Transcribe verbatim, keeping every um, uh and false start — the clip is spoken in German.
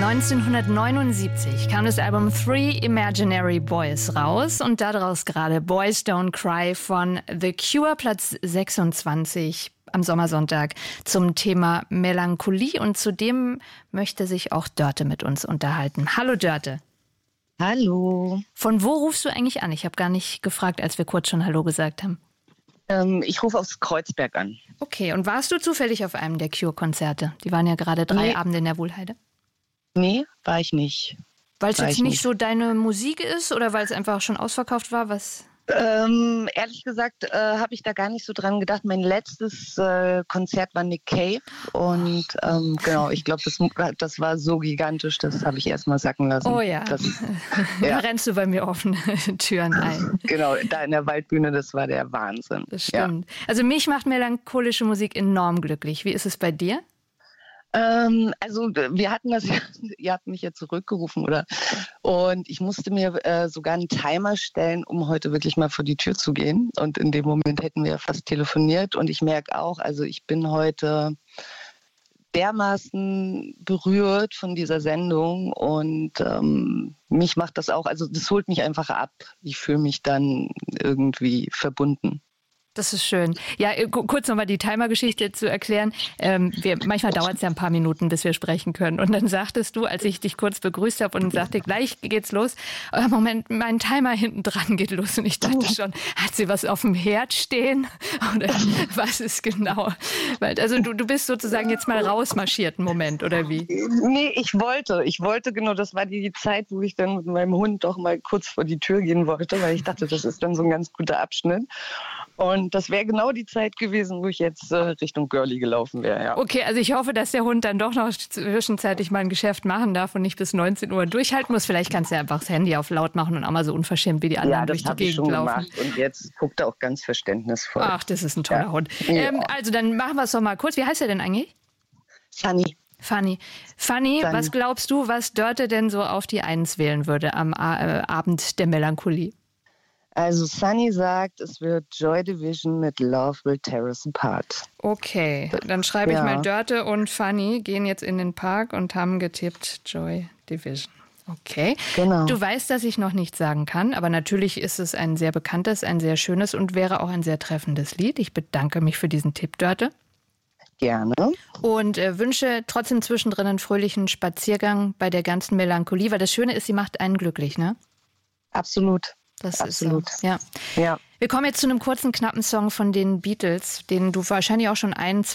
neunzehnhundertneunundsiebzig kam das Album Three Imaginary Boys raus und daraus gerade Boys Don't Cry von The Cure, Platz sechsundzwanzig am Sommersonntag zum Thema Melancholie. Und zudem möchte sich auch Dörte mit uns unterhalten. Hallo Dörte. Hallo. Von wo rufst du eigentlich an? Ich habe gar nicht gefragt, als wir kurz schon Hallo gesagt haben. Ähm, ich rufe aus Kreuzberg an. Okay, und warst du zufällig auf einem der Cure-Konzerte? Die waren ja gerade drei Nee. Abende in der Wohlheide. Nee, war ich nicht. Weil es War jetzt ich nicht nicht. so deine Musik ist oder weil es einfach schon ausverkauft war? Was? Ähm, ehrlich gesagt äh, habe ich da gar nicht so dran gedacht. Mein letztes äh, Konzert war Nick Cave und ähm, genau, ich glaube, das, das war so gigantisch, das habe ich erst mal sacken lassen. Oh ja, Das, da ja. rennst du bei mir offene Türen ein. Genau, da in der Waldbühne, das war der Wahnsinn. Das stimmt. Ja. Also mich macht melancholische Musik enorm glücklich. Wie ist es bei dir? Ähm, also wir hatten das ja, ihr habt mich ja zurückgerufen, oder? Und ich musste mir äh, sogar einen Timer stellen, um heute wirklich mal vor die Tür zu gehen. Und in dem Moment hätten wir fast telefoniert. Und ich merke auch, also ich bin heute dermaßen berührt von dieser Sendung. Und ähm, mich macht das auch, also das holt mich einfach ab. Ich fühle mich dann irgendwie verbunden. Das ist schön. Ja, kurz nochmal die Timer-Geschichte zu erklären. Ähm, wir, manchmal dauert es ja ein paar Minuten, bis wir sprechen können. Und dann sagtest du, als ich dich kurz begrüßt habe und sagte, gleich geht's los, oh, Moment, mein Timer hinten dran geht los. Und ich dachte schon, hat sie was auf dem Herd stehen? Oder was ist genau? Weil, also du, du bist sozusagen jetzt mal rausmarschiert, einen Moment, oder wie? Nee, ich wollte. Ich wollte, genau, das war die Zeit, wo ich dann mit meinem Hund doch mal kurz vor die Tür gehen wollte, weil ich dachte, das ist dann so ein ganz guter Abschnitt. Und das wäre genau die Zeit gewesen, wo ich jetzt äh, Richtung Girlie gelaufen wäre. Ja. Okay, also ich hoffe, dass der Hund dann doch noch zwischenzeitlich mal ein Geschäft machen darf und nicht bis neunzehn Uhr durchhalten muss. Vielleicht kannst du ja einfach das Handy auf laut machen und auch mal so unverschämt wie die anderen ja, durch die Gegend Gegend schon laufen. Gemacht und jetzt guckt er auch ganz verständnisvoll. Ach, das ist ein toller ja. Hund. Ja. Ähm, also dann machen wir es doch mal kurz. Wie heißt er denn eigentlich? Sunny. Fanny. Fanny, Sunny. was glaubst du, was Dörte denn so auf die Eins wählen würde am A- äh, Abend der Melancholie? Also Sunny sagt, es wird Joy Division mit Love Will Tear Us Apart. Okay, dann schreibe ja. ich mal, Dörte und Fanny gehen jetzt in den Park und haben getippt Joy Division. Okay. Genau. Du weißt, dass ich noch nichts sagen kann, aber natürlich ist es ein sehr bekanntes, ein sehr schönes und wäre auch ein sehr treffendes Lied. Ich bedanke mich für diesen Tipp, Dörte. Gerne. Und äh, wünsche trotzdem zwischendrin einen fröhlichen Spaziergang bei der ganzen Melancholie, weil das Schöne ist, sie macht einen glücklich, ne? Absolut. Das Absolut. ist so. Ja. Ja. Wir kommen jetzt zu einem kurzen, knappen Song von den Beatles, den du wahrscheinlich auch schon ein,